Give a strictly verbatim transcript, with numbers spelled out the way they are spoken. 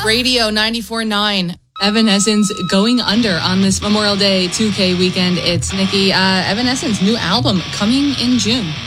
Radio ninety-four point nine. Evanescence going under on this Memorial Day two K weekend. It's Nikki. Uh, Evanescence new album coming in June.